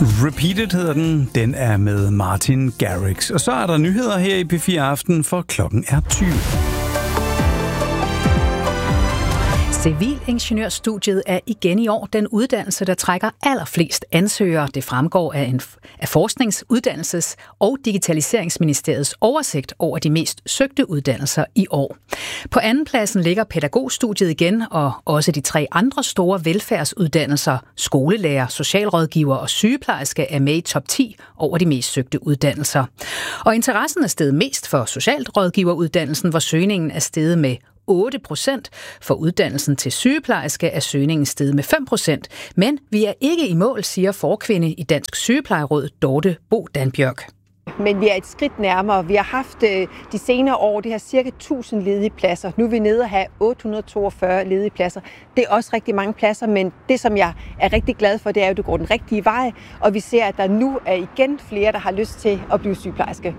Repeated hedder den. Den er med Martin Garrix. Og så er der nyheder her i P4 Aften, for klokken er 20. Civilingeniørstudiet er igen i år den uddannelse, der trækker allerflest ansøgere. Det fremgår af Forsknings-, Uddannelses- og Digitaliseringsministeriets oversigt over de mest søgte uddannelser i år. På andenpladsen ligger pædagogstudiet igen, og også de 3 andre store velfærdsuddannelser, skolelærer, socialrådgiver og sygeplejerske, er med i top 10 over de mest søgte uddannelser. Og interessen er steget mest for socialrådgiveruddannelsen, hvor søgningen er steget med 8%. For uddannelsen til sygeplejerske er søgningen steget med 5%. Men vi er ikke i mål, siger forkvinde i Dansk Sygeplejeråd, Dorte Bo Danbjørk. Men vi er et skridt nærmere. Vi har haft de senere år, det har cirka 1000 ledige pladser. Nu er vi nede at have 842 ledige pladser. Det er også rigtig mange pladser, men det, som jeg er rigtig glad for, det er jo, at det går den rigtige vej. Og vi ser, at der nu er igen flere, der har lyst til at blive sygeplejerske.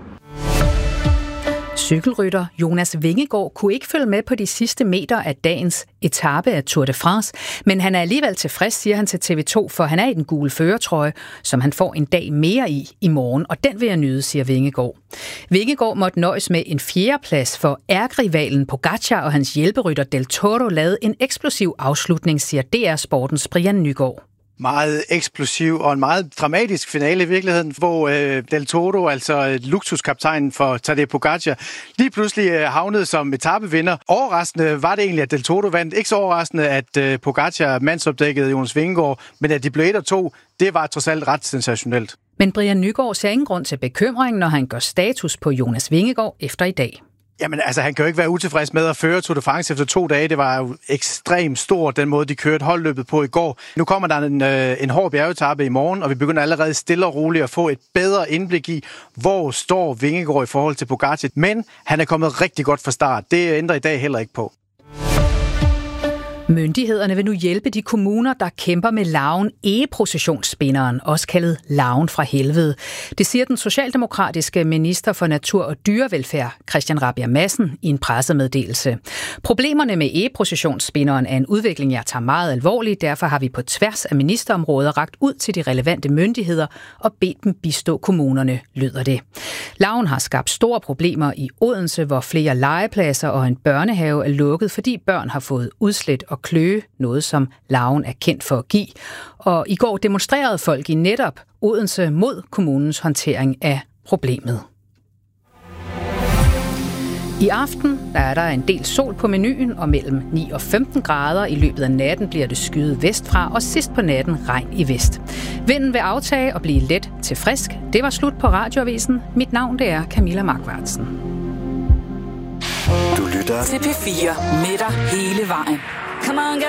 Cykelrytter Jonas Vingegaard kunne ikke følge med på de sidste meter af dagens etape af Tour de France, men han er alligevel tilfreds, siger han til TV2, for han er i den gule førertrøje, som han får en dag mere i morgen, og den vil jeg nyde, siger Vingegaard. Vingegaard måtte nøjes med en 4. plads, for ærgerivalen Pogačar og hans hjælperytter Del Toro lavede en eksplosiv afslutning, siger DR Sportens Brian Nygaard. Meget eksplosiv og en meget dramatisk finale i virkeligheden, hvor Del Toro, altså luksuskaptajnen for Tadej Pogačar, lige pludselig havnede som etapevinder. Overraskende var det egentlig, at Del Toro vandt. Ikke så overraskende, at Pogačar mandsopdækkede Jonas Vingegaard, men at de blev 1 og 2, det var trods alt ret sensationelt. Men Brian Nygaard ser ingen grund til bekymring, når han gør status på Jonas Vingegaard efter i dag. Jamen altså, han kan jo ikke være utilfreds med at føre Tour de France efter 2 dage. Det var jo ekstremt stort, den måde, de kørte holdløbet på i går. Nu kommer der en hård bjergetape i morgen, og vi begynder allerede stille og roligt at få et bedre indblik i, hvor står Vingegaard i forhold til Pogačar. Men han er kommet rigtig godt fra start. Det ændrer i dag heller ikke på. Myndighederne vil nu hjælpe de kommuner, der kæmper med larven egeprocessionsspinderen, også kaldet larven fra helvede. Det siger den socialdemokratiske minister for natur og dyrevelfærd, Christian Rabjerg Madsen, i en pressemeddelelse. Problemerne med egeprocessionsspinderen er en udvikling, jeg tager meget alvorligt. Derfor har vi på tværs af ministerområder rakt ud til de relevante myndigheder og bedt dem bistå kommunerne, lyder det. Larven har skabt store problemer i Odense, hvor flere legepladser og en børnehave er lukket, fordi børn har fået udslæt og kløe, noget som larven er kendt for at give. Og i går demonstrerede folk i netop Odense mod kommunens håndtering af problemet. I aften der er der en del sol på menuen, og mellem 9 og 15 grader. I løbet af natten bliver det skyet vestfra, og sidst på natten regn i vest. Vinden vil aftage og blive let til frisk. Det var slut på Radioavisen. Mit navn det er Camilla Markvartsen. Du lytter til P4 med dig hele vejen. Come on,